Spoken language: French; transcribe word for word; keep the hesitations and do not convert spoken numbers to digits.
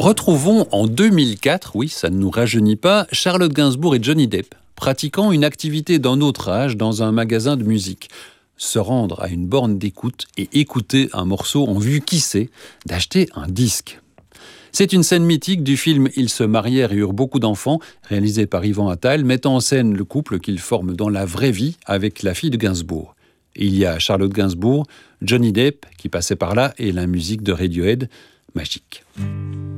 Retrouvons en deux mille quatre, oui, ça ne nous rajeunit pas, Charlotte Gainsbourg et Johnny Depp, pratiquant une activité d'un autre âge dans un magasin de musique. Se rendre à une borne d'écoute et écouter un morceau en vue, qui sait, d'acheter un disque. C'est une scène mythique du film « Ils se marièrent et eurent beaucoup d'enfants », réalisé par Yvan Attal, mettant en scène le couple qu'ils forment dans la vraie vie avec la fille de Gainsbourg. Il y a Charlotte Gainsbourg, Johnny Depp qui passait par là et la musique de Radiohead, magique.